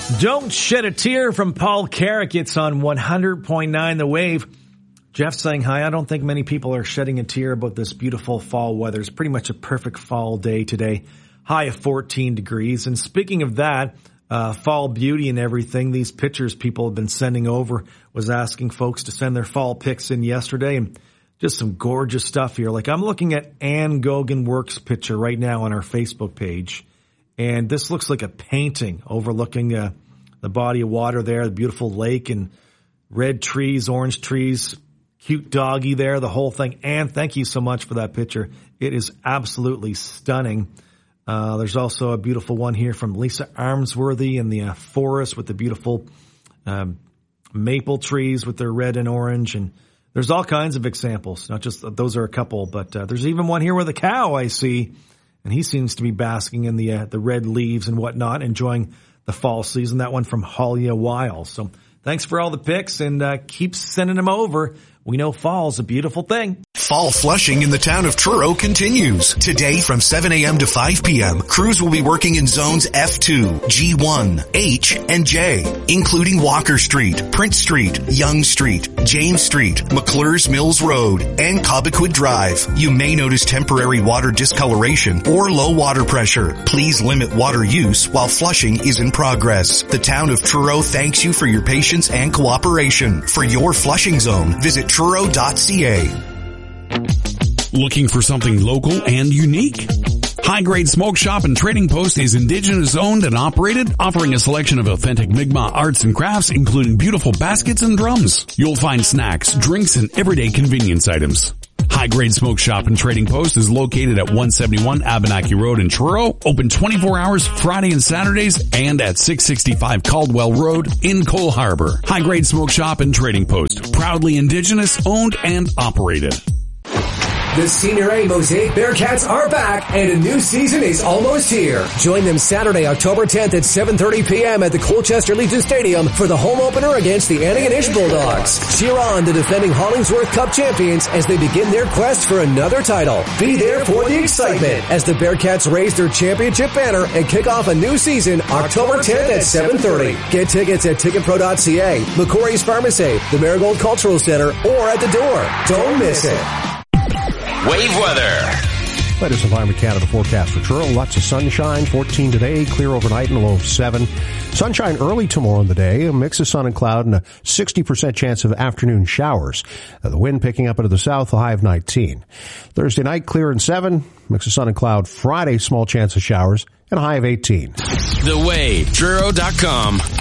Don't Shed a Tear from Paul Carrick. It's on 100.9 The Wave. Jeff saying hi. I don't think many people are shedding a tear about this beautiful fall weather. It's pretty much a perfect fall day today. High of 14 degrees. And speaking of that, fall beauty and everything, these pictures people have been sending over, was asking folks to send their fall pics in yesterday, and just some gorgeous stuff here. Like, I'm looking at Ann Gogan Works picture right now on our Facebook page, and this looks like a painting overlooking the body of water there, the beautiful lake and red trees, orange trees, cute doggy there, the whole thing. Ann, thank you so much for that picture. It is absolutely stunning. There's also a beautiful one here from Lisa Armsworthy in the forest with the beautiful maple trees with their red and orange. And there's all kinds of examples, not just those are a couple, but there's even one here with a cow I see, and he seems to be basking in the red leaves and whatnot, enjoying the fall season. That one from Halia Wiles. So thanks for all the pics, and keep sending them over. We know fall's a beautiful thing. Fall flushing in the town of Truro continues. Today from 7 a.m. to 5 p.m., crews will be working in zones F2, G1, H, and J, including Walker Street, Prince Street, Young Street, James Street, McClure's Mills Road, and Cobequid Drive. You may notice temporary water discoloration or low water pressure. Please limit water use while flushing is in progress. The town of Truro thanks you for your patience and cooperation. For your flushing zone, visit Truro.ca. Looking for something local and unique? High Grade Smoke Shop and Trading Post is Indigenous owned and operated, offering a selection of authentic Mi'kmaq arts and crafts, including beautiful baskets and drums. You'll find snacks, drinks, and everyday convenience items. High Grade Smoke Shop and Trading Post is located at 171 Abenaki Road in Truro, open 24 hours Friday and Saturdays, and at 665 Caldwell Road in Cole Harbour. High Grade Smoke Shop and Trading Post, proudly Indigenous owned and operated. The Senior A Mosaic Bearcats are back, and a new season is almost here. Join them Saturday, October 10th at 7:30 p.m. at the Colchester Legion Stadium for the home opener against the Antigonish Bulldogs. Cheer on the defending Hollingsworth Cup champions as they begin their quest for another title. Be there for the excitement as the Bearcats raise their championship banner and kick off a new season October 10th at 7:30. Get tickets at ticketpro.ca, McCory's Pharmacy, the Marigold Cultural Center, or at the door. Don't miss it. Wave weather. Latest Environment Canada forecast for Truro. Lots of sunshine, 14 today, clear overnight and a low of 7. Sunshine early tomorrow in the day, a mix of sun and cloud and a 60% chance of afternoon showers. The wind picking up into the south, a high of 19. Thursday night, clear and 7, mix of sun and cloud. Friday, small chance of showers and a high of 18. The Wave, Truro.com.